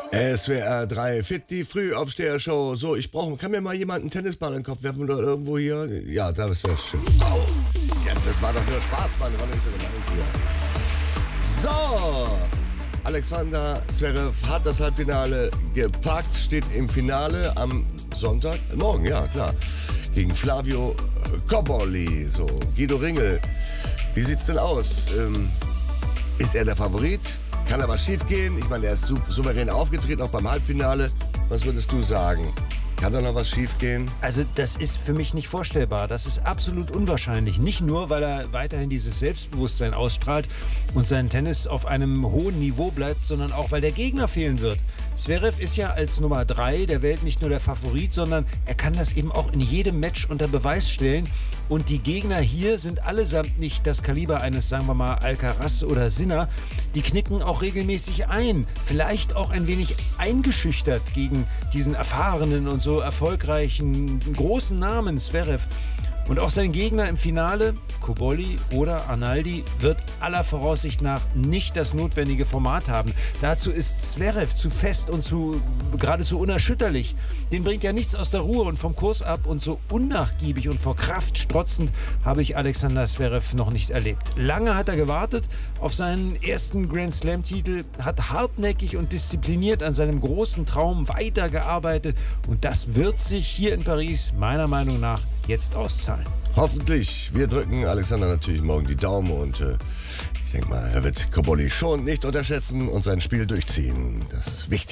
SWR 3 Fit, die Frühaufsteher-Show. So, kann mir mal jemand einen Tennisball in den Kopf werfen oder irgendwo hier? Ja, das wäre schön. Au. Ja, das war doch nur Spaß, Mann. War nicht so gemeint hier. So, Alexander Zverev hat das Halbfinale gepackt, steht im Finale am Sonntag, morgen, ja klar, gegen Flavio Cobolli. So, Guido Ringel, wie sieht's denn aus? Ist er der Favorit? Kann da was schief gehen? Ich meine, er ist souverän aufgetreten, auch beim Halbfinale. Was würdest du sagen? Kann da noch was schief gehen? Also das ist für mich nicht vorstellbar. Das ist absolut unwahrscheinlich. Nicht nur, weil er weiterhin dieses Selbstbewusstsein ausstrahlt und sein Tennis auf einem hohen Niveau bleibt, sondern auch, weil der Gegner fehlen wird. Zverev ist ja als Nummer 3 der Welt nicht nur der Favorit, sondern er kann das eben auch in jedem Match unter Beweis stellen. Und die Gegner hier sind allesamt nicht das Kaliber eines, sagen wir mal, Alcaraz oder Sinner. Die knicken auch regelmäßig ein. Vielleicht auch ein wenig eingeschüchtert gegen diesen erfahrenen und so erfolgreichen, großen Namen Zverev. Und auch sein Gegner im Finale, Cobolli oder Arnaldi, wird aller Voraussicht nach nicht das notwendige Format haben. Dazu ist Zverev zu fest und geradezu unerschütterlich. Den bringt ja nichts aus der Ruhe und vom Kurs ab, und so unnachgiebig und vor Kraft strotzend habe ich Alexander Zverev noch nicht erlebt. Lange hat er gewartet auf seinen ersten Grand-Slam-Titel, hat hartnäckig und diszipliniert an seinem großen Traum weitergearbeitet, und das wird sich hier in Paris meiner Meinung nach jetzt auszahlen. Hoffentlich. Wir drücken Alexander natürlich morgen die Daumen und ich denke mal, er wird Cobolli schon nicht unterschätzen und sein Spiel durchziehen. Das ist wichtig.